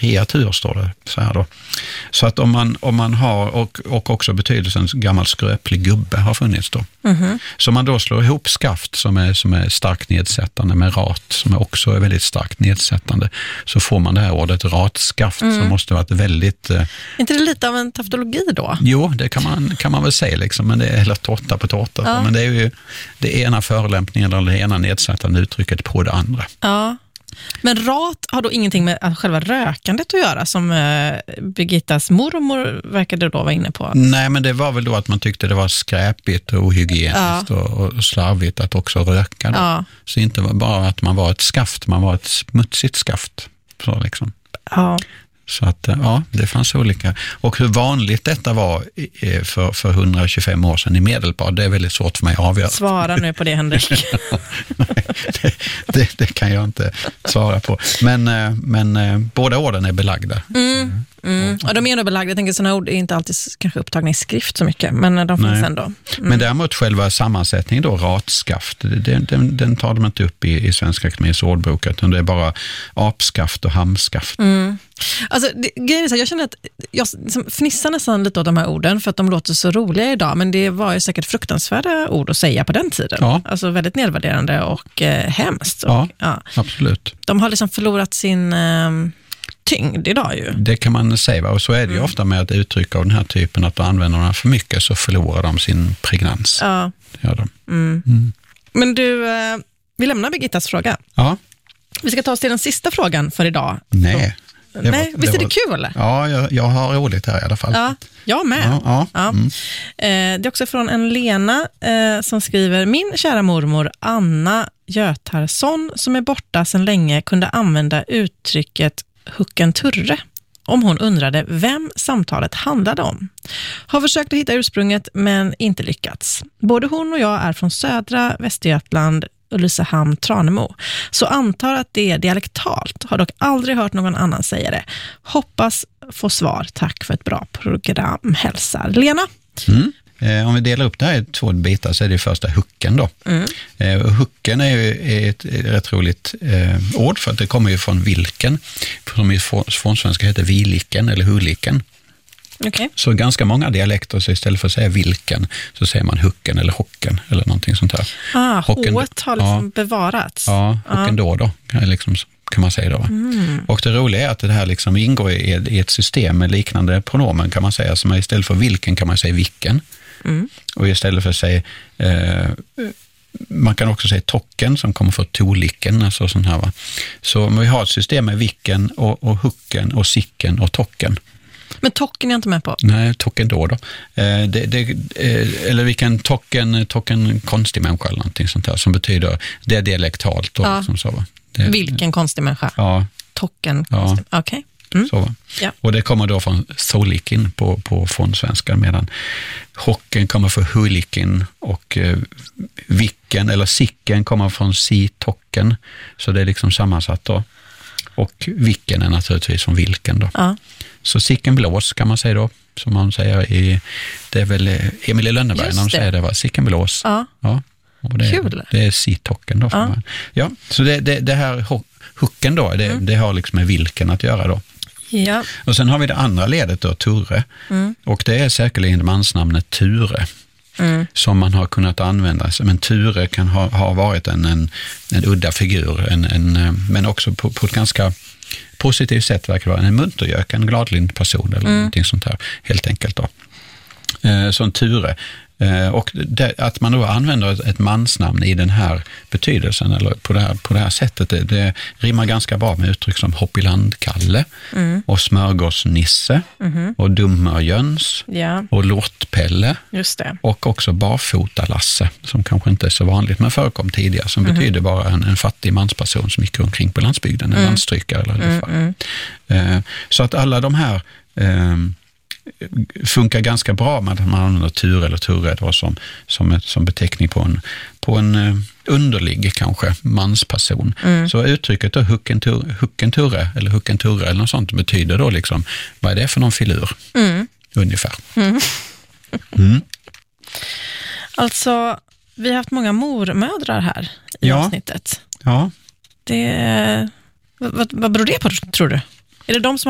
kreatur, står det så här då. Så att om man har, och också betydelsen gammal skröplig gubbe har funnits då. Så man då slår ihop skaft som är starkt nedsättande med rat som också är väldigt starkt nedsättande, så får man det här ordet ratskaft som måste vara ett väldigt... Är inte det lite av en taftologi då? Jo, det kan man väl säga liksom, men det är hela tårta på tårta. Ja. Men det är ju det ena förolämpningen eller det ena nedsättande uttrycket på det andra. Ja. Men rat har då ingenting med själva rökandet att göra, som Birgittas mormor verkade då vara inne på? Nej, men det var väl då att man tyckte det var skräpigt och ohygieniskt och slarvigt att också röka då. Ja. Så inte bara att man var ett skaft, man var ett smutsigt skaft. Så liksom. Ja. Så att det fanns olika. Och hur vanligt detta var för 125 år sedan i Medelpad, det är väldigt svårt för mig att avgöra. Svara nu på det, Henrik. det kan jag inte svara på. Men båda orden är belagda. Och de är ändå belagda. Jag tänker sådana ord är inte alltid kanske upptagna i skrift så mycket, men de finns ändå. Men däremot själva sammansättningen då, ratskaft, den tar de inte upp i Svenska Akademiens ordbok, utan det är bara apskaft och hamskaft. Alltså, grejen är så, jag känner att jag fnissar nästan lite åt de här orden för att de låter så roliga idag, men det var ju säkert fruktansvärda ord att säga på den tiden. Ja. Alltså väldigt nedvärderande och hemskt. Och, absolut. De har liksom förlorat sin tyngd idag ju. Det kan man säga, och så är det ju ofta med att uttrycka av den här typen, att använder de för mycket så förlorar de sin pregnans. Ja. Det gör de. Men du, vi lämnar Birgittas fråga. Ja. Vi ska ta oss till den sista frågan för idag. Nej. Visst är det kul? Ja, jag har roligt här i alla fall. Ja, jag med. Det är också från en Lena som skriver: min kära mormor Anna Götarsson, som är borta sedan länge, kunde använda uttrycket hucken turre om hon undrade vem samtalet handlade om. Har försökt att hitta ursprunget men inte lyckats. Både hon och jag är från södra Västergötland, Ulricehamn, Tranemo. Så antar att det är dialektalt. Har dock aldrig hört någon annan säga det. Hoppas få svar. Tack för ett bra program. Hälsar Lena. Om vi delar upp det här i 2 bitar, så är det första hucken då. Hucken är ju ett rätt roligt ord, för att det kommer ju från vilken, som i fornsvenska heter viliken eller huliken. Okay. Så ganska många dialekter, så istället för att säga vilken så säger man hucken eller hocken eller någonting sånt här. H-et har liksom bevarats. Ja, hocken då liksom, kan man säga då. Och det roliga är att det här liksom ingår i ett system med liknande pronomen, kan man säga, som istället för vilken kan man säga vilken. Och istället för att säga man kan också säga tocken, som kommer från toliken, alltså sån här, va. Så vi har ett system med vilken och hucken och sicken och tocken. Men tocken är jag inte med på. Nej, tocken då. Eller vilken tocken konstig människa eller någonting sånt här, som betyder, det är dialektalt då, liksom så, va. Vilken konstig människa? Ja. Tocken konstig. Okej. Så, va. Ja. Och det kommer då från tholikin på fornsvenska, medan hocken kommer från hulikin och vicken eller sicken kommer från si-tocken. Så det är liksom sammansatt då. Och vicken är naturligtvis från vilken då. Ja. Så sicken blås kan man säga då, som man säger det är väl Emil i Lönneberg när de säger det, va? Sicken blås. Ja. Och Kul. Det är si-tocken då. Ja, så det här hucken då, det har liksom med vilken att göra då. Ja. Och sen har vi det andra ledet då, Turre. Och det är säkerligen mansnamnet Ture. Som man har kunnat använda. Men Ture kan ha varit en udda figur, men också på ett ganska positivt sätt verkar vara en muntergök, en gladlynt person eller någonting sånt här, helt enkelt då. Som Ture. Och att man då använder ett mansnamn i den här betydelsen eller på det här sättet, det rimmar ganska bra med uttryck som Hoppilandkalle och Smörgåsnisse och Dummerjöns och Lortpelle. Just det. Och också Barfotalasse, som kanske inte är så vanligt men förekom tidigare, som betyder bara en fattig mansperson som gick omkring på landsbygden, en landstryckare eller så att alla de här funkar ganska bra med att man använder Ture eller Turre då som beteckning på en underlig kanske mansperson. Så uttrycket då hucken Turre eller något sånt betyder då liksom, vad är det för någon filur? Ungefär. Alltså, vi har haft många mormödrar här i avsnittet. Ja. Vad beror det på, tror du? Är det de som